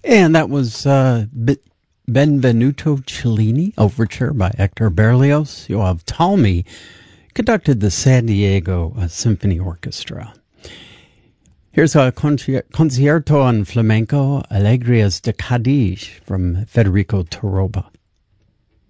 And that was Benvenuto Cellini, Overture by Hector Berlioz. Yoav Talmy conducted the San Diego Symphony Orchestra. Here's a Concierto on Flamenco, Alegrias de Cádiz from Federico Toroba.